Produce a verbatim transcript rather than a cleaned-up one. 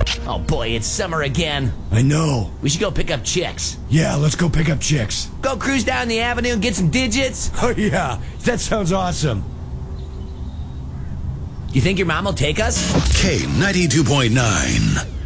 Oh boy, it's summer again. I know. We should go pick up chicks. Yeah, let's go pick up chicks. Go cruise down the avenue and get some digits? Oh yeah, that sounds awesome. You think your mom will take us? K ninety-two point nine.